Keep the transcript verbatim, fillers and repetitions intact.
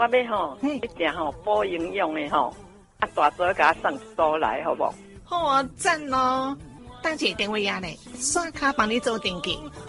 我要吼一定吼补营养的吼，啊大嫂给我送酥来，好不好？ 好啊，赞哦！等一下电话呀呢，刷卡帮你做登记。